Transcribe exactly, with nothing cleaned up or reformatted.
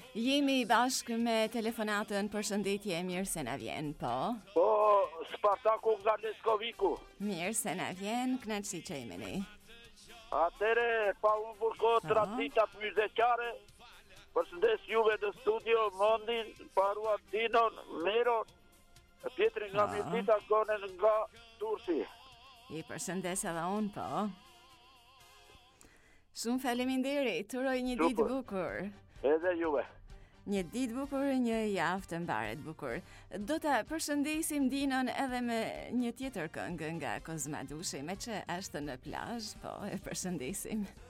Jemi bashkë me telefonatën, përshëndetje, mirë se na vjen, po. Po, Spartaku nga Leskoviku. Mirë se na vjen, kënaqësi që jemi. Atere, pa unë burko traditat muzikare, përshëndes juve në studio, Mondin, Parua Dinon, Miron, Pietri nga Mjëtita, Gonen nga Tursi. I përshëndes edhe unë, po. Shumë faleminderit, uroj një ditë bukur. Edhe juve. Një ditë bukur, një javë të mbaret bukur. Do ta përshëndesim Dinon edhe me një tjetër këngë nga Kozma Dushi, me që është në plazh, po e përshëndesim.